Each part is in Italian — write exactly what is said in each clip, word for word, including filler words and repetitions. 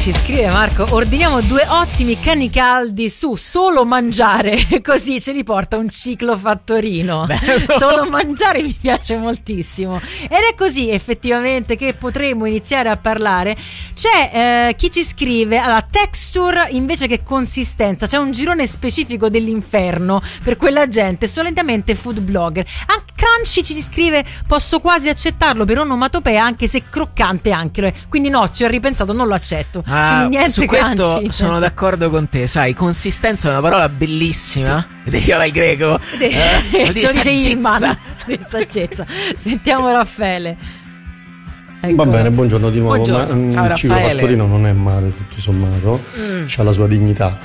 Ci scrive Marco: ordiniamo due ottimi cani caldi su solo mangiare, così ce li porta un ciclo fattorino. Bello. Solo mangiare mi piace moltissimo, ed è così effettivamente che potremmo iniziare a parlare. C'è eh, chi ci scrive: allora, texture invece che consistenza, c'è un girone specifico dell'inferno per quella gente, solitamente food blogger. Anche Crunchy ci scrive: posso quasi accettarlo per onomatopea anche se croccante anche, quindi no, ci ho ripensato, non lo accetto. Ah, niente, su questo Crunchy. Sono d'accordo con te, sai, consistenza è una parola bellissima. Sì. Io il greco. De- eh, ce lo dice Ilman. Saggezza. Sentiamo Raffaele. Ecco. Va bene, buongiorno di nuovo. Buongiorno. Ma Ciao, il ciclo Raffaele. fattorino non è male, tutto sommato, mm. c'ha la sua dignità.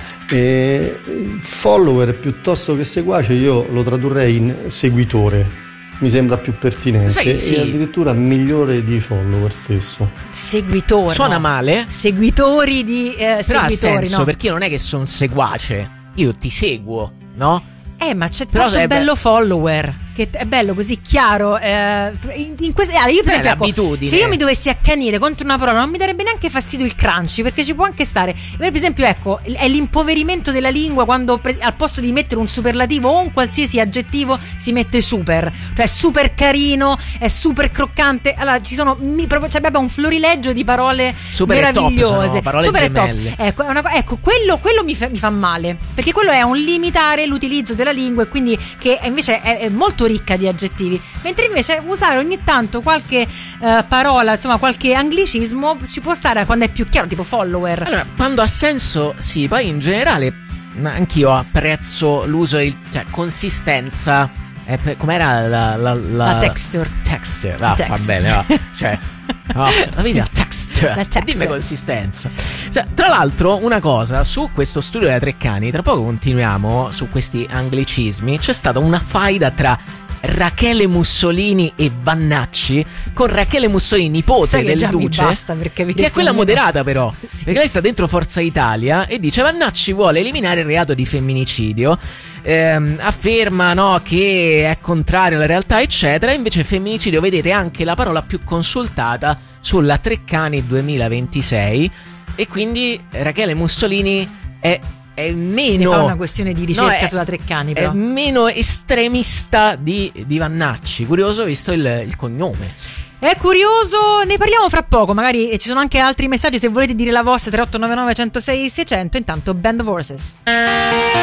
E follower piuttosto che seguace io lo tradurrei in seguitore. Mi sembra più pertinente. Sai, sì. E addirittura migliore di follower stesso. Seguitore. Suona no? male? Seguitori di eh, Però seguitori, ha senso, no? perché io non è che sono seguace, io ti seguo, no? Eh, ma c'è Però tanto è bello be- follower, che è bello così chiaro. Eh, in, in queste, allora, io per Beh, esempio, ecco, l'abitudine. se io mi dovessi accanire contro una parola, non mi darebbe neanche fastidio il crunchy, perché ci può anche stare. Per esempio, ecco, è l'impoverimento della lingua quando pre- al posto di mettere un superlativo o un qualsiasi aggettivo si mette super, cioè super carino, è super croccante. Allora ci sono mi, proprio, cioè, abbiamo un florileggio di parole super meravigliose. Top, sono parole super gemelle. top. Ecco, è una, ecco quello, quello mi, fa, mi fa male, perché quello è un limitare l'utilizzo della lingua, e quindi che invece è, è molto ricca di aggettivi, mentre invece usare ogni tanto qualche uh, parola, insomma qualche anglicismo ci può stare quando è più chiaro, tipo follower. Allora, quando ha senso, sì, poi in generale anch'io apprezzo l'uso di, cioè, consistenza, eh, per, com'era la, la, la, la texture. Texture, va, texture. fa bene, va. Cioè, no, la vedi la texture, La texture. dimmi consistenza. Cioè, tra l'altro, una cosa, su questo studio da Treccani, tra poco continuiamo su questi anglicismi, c'è stata una faida tra Rachele Mussolini e Vannacci, con Rachele Mussolini, nipote Sai che del già mi Duce, basta, perché che è quella moderata però, sì. perché lei sta dentro Forza Italia e dice: Vannacci vuole eliminare il reato di femminicidio, ehm, afferma, no, che è contrario alla realtà eccetera. Invece femminicidio, vedete, anche la parola più consultata sulla Treccani duemilaventisei, e quindi Rachele Mussolini è è meno, ne fa una questione di ricerca, no, è, sulla Treccani, però è meno estremista di, di Vannacci. Curioso, visto il, il cognome. È curioso, ne parliamo fra poco. Magari ci sono anche altri messaggi se volete dire la vostra. Tre otto nove nove uno zero sei seicento. Intanto Band of Horses.